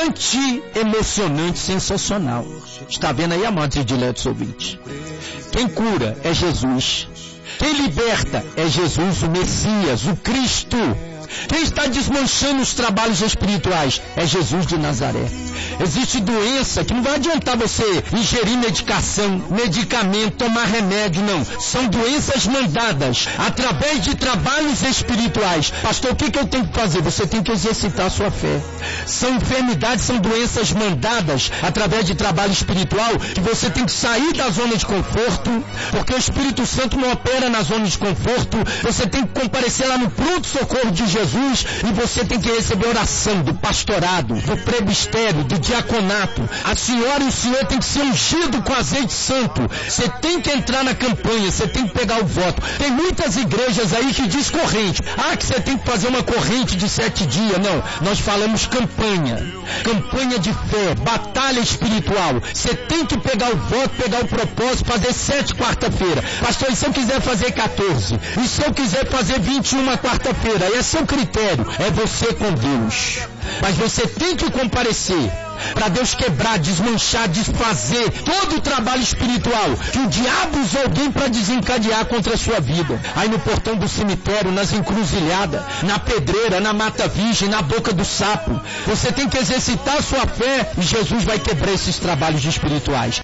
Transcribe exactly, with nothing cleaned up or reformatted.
brilhante, emocionante, sensacional. Está vendo aí, amados e diletos ouvintes? Quem cura é Jesus. Quem liberta é Jesus, o Messias, o Cristo. Quem está desmanchando os trabalhos espirituais é Jesus de Nazaré. Existe doença que não vai adiantar você ingerir medicação, medicamento, tomar remédio, não. São doenças mandadas através de trabalhos espirituais. Pastor, o que, que eu tenho que fazer? Você tem que exercitar a sua fé. São enfermidades, são doenças mandadas através de trabalho espiritual, que você tem que sair da zona de conforto, porque o Espírito Santo não opera na zona de conforto. Você tem que comparecer lá no pronto-socorro de Jesus e você tem que receber oração do pastorado, do presbitério, do diaconato. A senhora e o senhor tem que ser ungido com azeite santo. Você tem que entrar na campanha, você tem que pegar o voto. Tem muitas igrejas aí que diz corrente. Ah, que você tem que fazer uma corrente de sete dias. Não, nós falamos campanha. Campanha de fé, batalha espiritual. Você tem que pegar o voto, pegar o propósito, fazer sete quarta-feira. Pastor, e se eu quiser fazer quatorze? E se eu quiser fazer vinte e uma quarta-feira? Aí é seu critério, é você com Deus. Mas você tem que comparecer para Deus quebrar, desmanchar, desfazer todo o trabalho espiritual que o diabo usou alguém para desencadear contra a sua vida. Aí no portão do cemitério, nas encruzilhadas, na pedreira, na mata virgem, na boca do sapo. Você tem que exercitar a sua fé e Jesus vai quebrar esses trabalhos espirituais.